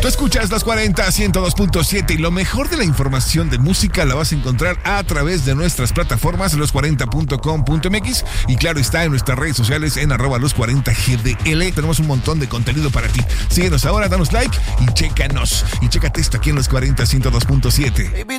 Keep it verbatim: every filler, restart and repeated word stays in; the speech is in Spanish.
Tú escuchas Los cuarenta, ciento dos punto siete y lo mejor de la información de música la vas a encontrar a través de nuestras plataformas los cuarenta punto com punto m x y claro está en nuestras redes sociales en arroba los cuarenta G D L. Tenemos un montón de contenido para ti. Síguenos ahora, danos like y chécanos. Y chécate esto aquí en Los cuarenta, ciento dos punto siete.